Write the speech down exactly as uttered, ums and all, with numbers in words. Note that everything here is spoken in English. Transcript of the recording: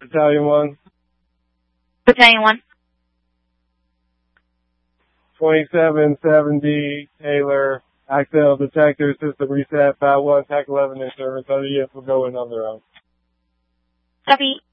Battalion one. Battalion one. twenty-seven seventy Taylor, Axel detector system reset, Bat one, T A C eleven in service. Other units will go in on their own. Copy.